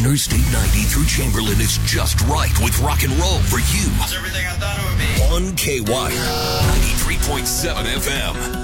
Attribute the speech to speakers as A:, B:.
A: Interstate 90 through Chamberlain is just right with rock and roll for you.
B: It's everything I thought it would be.
A: On KY 93.7 FM.